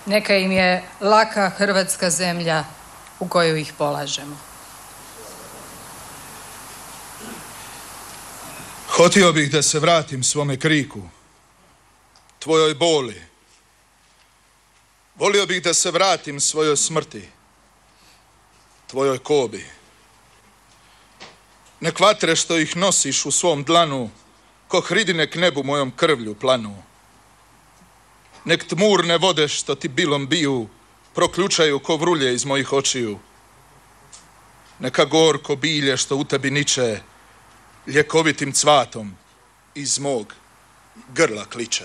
Neka im je laka hrvatska zemlja u koju ih polažemo. Hotio bih da se vratim svome kriku, tvojoj boli. Volio bih da se vratim svojoj smrti, tvojoj kobi. Nek vatre što ih nosiš u svom dlanu, ko hridine k nebu mojom krvlju planu. Nek tmurne vode što ti bilom biju, proključaju ko vrulje iz mojih očiju. Neka gorko bilje što u tebi niče, ljekovitim cvatom iz mog grla kliče.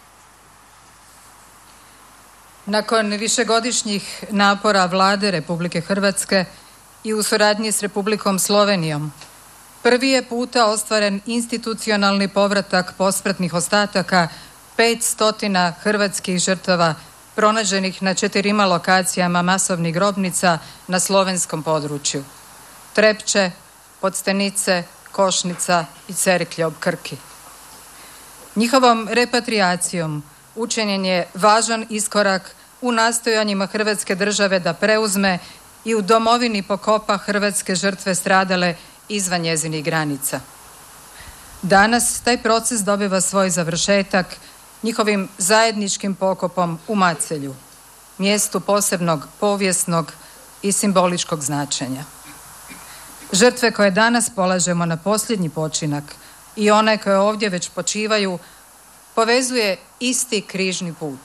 Nakon višegodišnjih napora Vlade Republike Hrvatske i u suradnji s Republikom Slovenijom, prvi je puta ostvaren institucionalni povratak posmrtnih ostataka 500 hrvatskih žrtava pronađenih na 4 lokacijama masovnih grobnica na slovenskom području: Trepče, Podstenice, Košnica i Cerklje ob Krki. Njihovom repatriacijom učinjen je važan iskorak u nastojanjima Hrvatske države da preuzme i u domovini pokopa hrvatske žrtve stradale izvan njezinih granica. Danas taj proces dobiva svoj završetak njihovim zajedničkim pokopom u Macelju, mjestu posebnog povijesnog i simboličkog značenja. Žrtve koje danas polažemo na posljednji počinak i one koje ovdje već počivaju povezuje isti križni put.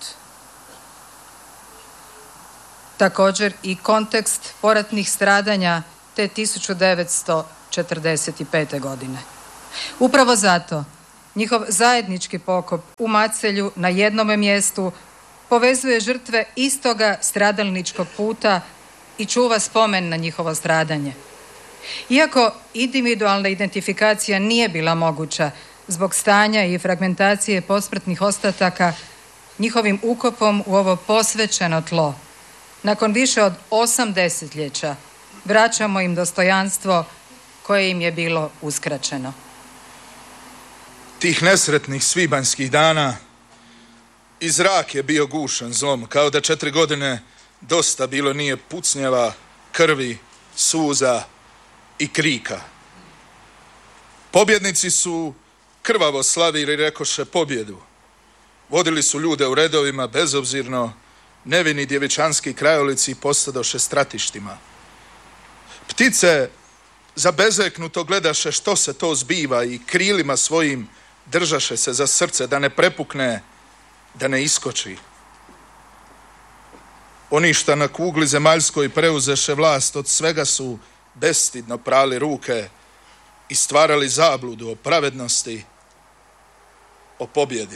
Također i kontekst poratnih stradanja te 1945. godine. Upravo zato njihov zajednički pokop u Macelju na jednome mjestu povezuje žrtve istoga stradalničkog puta i čuva spomen na njihovo stradanje. Iako individualna identifikacija nije bila moguća zbog stanja i fragmentacije posmrtnih ostataka, njihovim ukopom u ovo posvećeno tlo, nakon više od 8 desetljeća, vraćamo im dostojanstvo koje im je bilo uskraćeno. Tih nesretnih svibanjskih dana i zrak je bio gušan zlom, kao da 4 godine dosta bilo nije pucnjeva, krvi, suza i krika. Pobjednici su krvavo slavili, rekoše, pobjedu. Vodili su ljude u redovima bezobzirno, nevini djevičanski krajolici postadoše stratištima. Ptice zabezeknuto gledaše što se to zbiva i krilima svojim držaše se za srce da ne prepukne, da ne iskoči. Oni šta na kugli zemaljskoj preuzeše vlast od svega su bestidno prali ruke i stvarali zabludu o pravednosti, o pobjedi.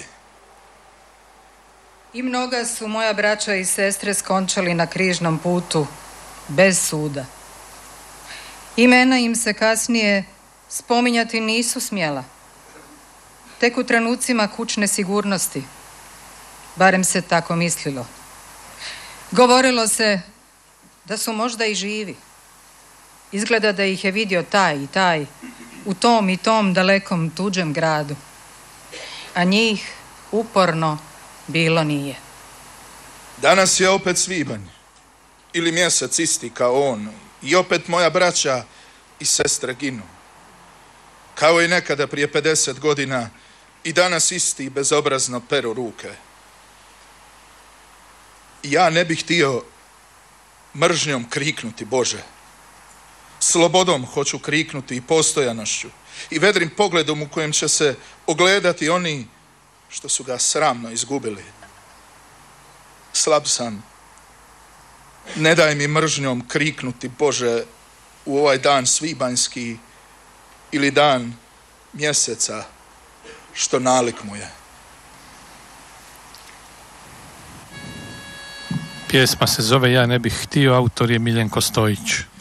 I mnoga su moja braća i sestre skončali na križnom putu bez suda. Imena im se kasnije spominjati nisu smjela. Tek u trenucima kućne sigurnosti, barem se tako mislilo. Govorilo se da su možda i živi. Izgleda da ih je vidio taj i taj u tom i tom dalekom tuđem gradu. A njih uporno bilo nije. Danas je opet svibanj ili mjesec isti kao on i opet moja braća i sestre ginu. Kao i nekada prije 50 godina i danas isti bezobrazno peru ruke. Ja ne bih htio mržnjom kriknuti, Bože. Slobodom hoću kriknuti i postojanošću i vedrim pogledom u kojem će se ogledati oni što su ga sramno izgubili. Slab sam. Ne daj mi mržnjom kriknuti, Bože, u ovaj dan svibanjski ili dan mjeseca što nalik mu je. Pjesma se zove Ja ne bih htio, autor je Miljenko Stojić.